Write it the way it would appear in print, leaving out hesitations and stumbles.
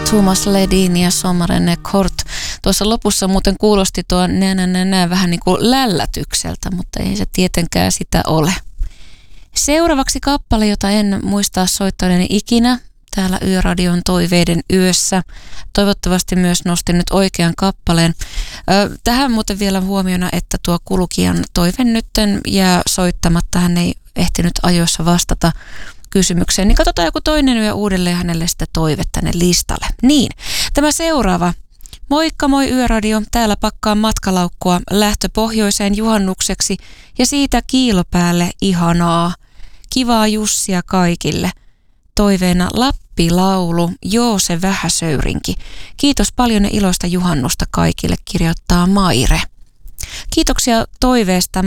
Thomas Ledin ja Sommaren Kort. Tuossa lopussa muuten kuulosti tuo nää vähän niin kuin lällätykseltä, mutta ei se tietenkään sitä ole. Seuraavaksi kappale, jota en muistaa soittaneeni ikinä täällä Yöradion toiveiden yössä. Toivottavasti myös nostin nyt oikean kappaleen. Tähän muuten vielä huomiona, että tuo kulukijan toive nytten jää soittamatta. Hän ei ehtinyt ajoissa vastata kysymykseen. Niin katsotaan joku toinen yö uudelleen hänelle sitä toivetta tänne listalle. Niin, tämä seuraava. Moikka moi Yöradio, täällä pakkaan matkalaukkua lähtö pohjoiseen juhannukseksi ja siitä kiilopäälle ihanaa. Kivaa Jussia kaikille. Toiveena Lappi-laulu, joo se vähäsöyrinki. Kiitos paljon ja iloista juhannusta kaikille, kirjoittaa Maire. Kiitoksia toiveesta.